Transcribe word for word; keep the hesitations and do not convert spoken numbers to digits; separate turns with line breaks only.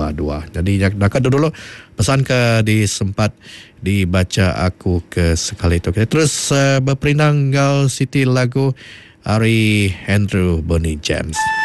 dua. Jadi nak dulu pesan ke disempat dibaca aku ke sekali itu. Kita terus uh, berperinang gal Siti lagu Ari Andrew Bonnie James.